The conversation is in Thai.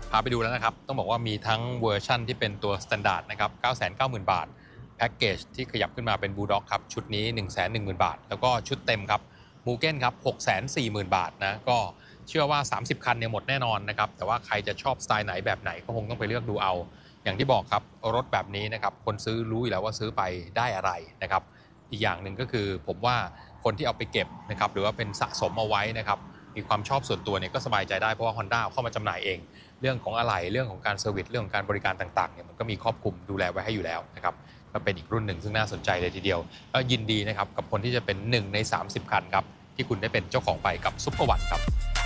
พาไปดูแล้วนะครับต้องบอกว่ามีทั้งเวอร์ชั่นที่เป็นตัว Standard นะครับ 990,000 บาทแพ็กเกจที่ขยับขึ้นมาเป็น Bulldog ครับชุดนี้ 110,000 บาทแล้วก็ชุดเต็มครับ Mugen ครับ 640,000 บาทนะก็เชื่อว่า 30 คันเนี่ยหมดแน่นอนนะครับแต่ว่าใครจะชอบสไตล์ไหนแบบไหนก็คงต้องไปเลือกดูเอาอย่างที่บอกครับรถแบบนี้นะครับคนซื้อรู้อยู่แล้วว่าซื้อไปได้อะไรนะครับอีกอย่างหนึ่งก็คือผมว่าคนที่เอาไปเก็บนะครับหรือว่าเป็นสะสมเอาไว้นะครับมีความชอบส่วนตัวเนี่ยก็สบายใจได้เพราะว่า Honda เข้ามาจำหน่ายเองเรื่องของอะไหล่เรื่องของการเซอร์วิสเรื่องของการบริการต่างๆเนี่ยมันก็มีครอบคลุมดูแลไว้ให้อยู่แล้วนะครับก็เป็นอีกรุ่นหนึ่งซึ่งน่าสนใจเลยทีเดียวก็ยินดีนะครับกับคนที่จะเป็น1ใน30 คันครับที่คุณได้เป็นเจ้าของไปกับซุปเปอร์วันครับ